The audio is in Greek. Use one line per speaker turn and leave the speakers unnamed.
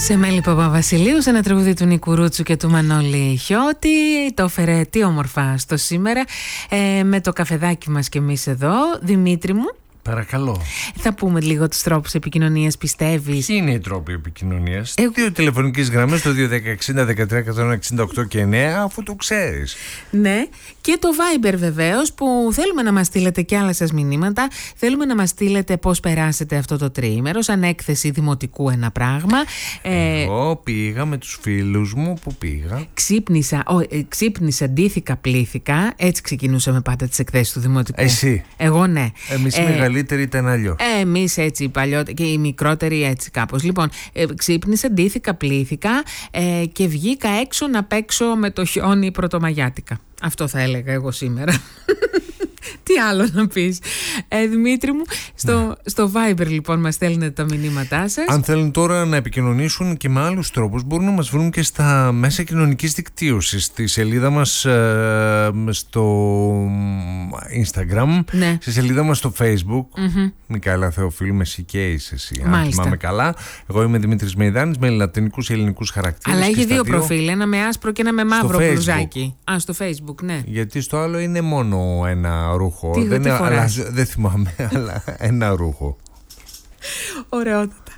Σε Μέλη Παπαβασιλείου, σε ένα τραγούδι του Νίκου Ρούτσου και του Μανώλη Χιώτη. Το έφερε τι όμορφα στο σήμερα, με το καφεδάκι μας και εμείς εδώ. Δημήτρη μου,
παρακαλώ.
θα πούμε λίγο τους τρόπους επικοινωνίας, πιστεύεις?
Ποιοι είναι οι τρόποι επικοινωνίας? Δύο τηλεφωνικές γραμμές, το 210-60-13-168 και 9, αφού το ξέρεις.
Ναι, και το Viber βεβαίως, που θέλουμε να μας στείλετε και άλλα σας μηνύματα. Θέλουμε να μας στείλετε πώς περάσετε αυτό το τριήμερο, σαν έκθεση δημοτικού ένα πράγμα.
Εγώ πήγα με τους φίλους μου, που πήγα.
Ξύπνησα, ντύθηκα, πλήθηκα. Έτσι ξεκινούσαμε πάντα τις εκθέσεις του δημοτικού.
Εσύ?
Εγώ ναι.
Εμείς οι μεγαλύτεροι ήταν αλλιώς.
Εμείς έτσι παλιότερα και οι μικρότεροι έτσι κάπως. Λοιπόν, ξύπνησα, ντύθηκα, πλήθηκα και βγήκα έξω να παίξω με το χιόνι πρωτομαγιάτικα. Αυτό θα έλεγα εγώ σήμερα. Τι άλλο να πεις, Δημήτρη μου? Στο Viber λοιπόν μας στέλνετε τα μηνύματά σας.
Αν θέλουν τώρα να επικοινωνήσουν και με άλλους τρόπους, μπορούν να μας βρουν και στα μέσα κοινωνικής δικτύωσης. Στη σελίδα μας στο Instagram,
ναι.
Στη σελίδα μας στο Facebook. Μικαέλα Θεοφίλου, με σικέης εσύ, αν θυμάμαι καλά. Εγώ είμαι Δημήτρης Μεϊδάνης, με λατινικούς και ελληνικούς χαρακτήρες.
Αλλά έχει δύο προφίλ, ένα με άσπρο και ένα με μαύρο μπλουζάκι. Στο Facebook, ναι.
Γιατί στο άλλο είναι μόνο ένα ρούχο.
Τι
δεν θυμάμαι, αλλά ένα ρούχο.
Ωραιότατα.